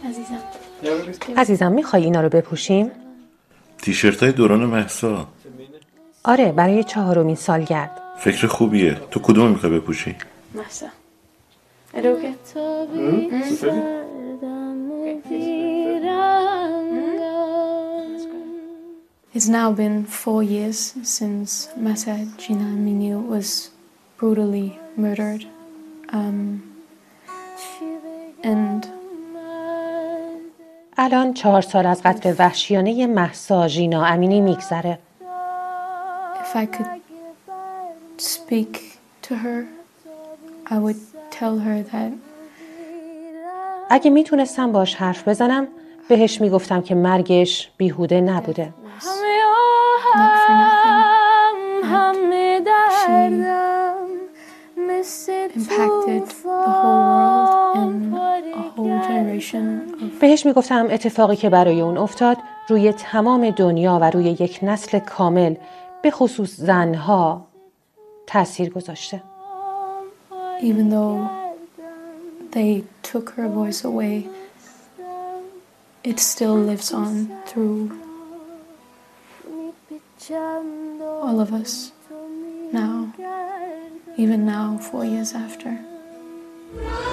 عزیزم میخوای اینا رو بپوشیم؟ تیشرتای دوران مهسا. آره، برای 4مین سالگرد. فکر خوبیه. تو کدوم میخوای بپوشی؟ مهسا. اروکه؟ It's now been 4 years since Mahsa Jina Amini was brutally murdered. And الان 4 سال از قتل وحشیانه مهسا ژینا امینی میگذره. if I could speak to her, I would tell her that اگه میتونستم باش حرف بزنم بهش میگفتم که مرگش بیهوده نبوده. not for nothing. She impacted the whole world and a whole generation of بهش میگفتم اتفاقی که برای اون افتاد روی تمام دنیا و روی یک نسل کامل به خصوص زنها تأثیر گذاشته. even though they took her voice away, it still lives on through all of us now, even now, 4 years after.